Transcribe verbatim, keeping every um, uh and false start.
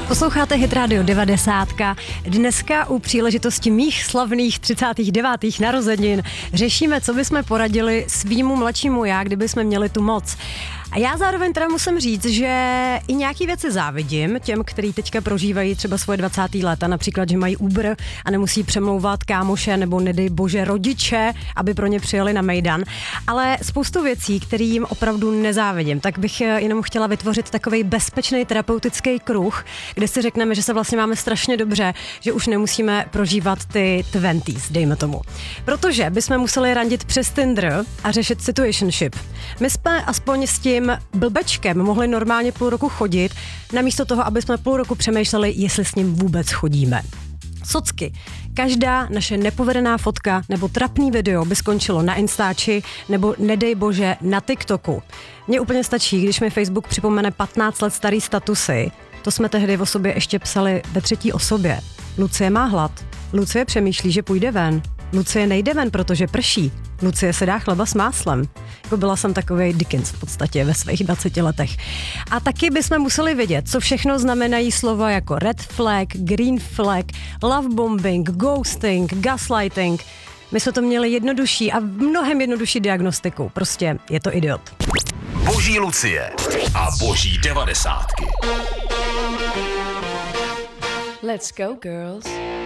Posloucháte Hit Radio devadesát. Dneska u příležitosti mých slavných třicátých devátých narozenin řešíme, co bychom poradili svýmu mladšímu já, kdyby jsme měli tu moc. A já zároveň teda musím říct, že i nějaký věci závidím těm, kteří teďka prožívají třeba svoje dvacátá léta, například, že mají Uber a nemusí přemlouvat kámoše nebo nedej bože rodiče, aby pro ně přijeli na mejdan. Ale spoustu věcí, který jim opravdu nezávidím, tak bych jenom chtěla vytvořit takovej bezpečný terapeutický kruh, kde si řekneme, že se vlastně máme strašně dobře, že už nemusíme prožívat ty dvacítka, dejme tomu. Protože bychom museli randit přes Tinder a řešit situationship. My jsme aspoň s tím blbečkem mohli normálně půl roku chodit, namísto toho, aby jsme půl roku přemýšleli, jestli s ním vůbec chodíme. Socky. Každá naše nepovedená fotka nebo trapný video by skončilo na Instači nebo nedej bože na TikToku. Mně úplně stačí, když mi Facebook připomene patnáct let starý statusy. To jsme tehdy o sobě ještě psali ve třetí osobě. Lucie má hlad. Lucie přemýšlí, že půjde ven. Lucie nejde ven, protože prší. Lucie se dá chleba s máslem. Jako byla jsem takovej Dickens v podstatě ve svých dvaceti letech. A taky bychom museli vědět, co všechno znamenají slova jako red flag, green flag, love bombing, ghosting, gaslighting. My jsme to měli jednodušší a mnohem jednodušší diagnostiku. Prostě je to idiot. Boží Lucie a boží devadesátky. Let's go, girls.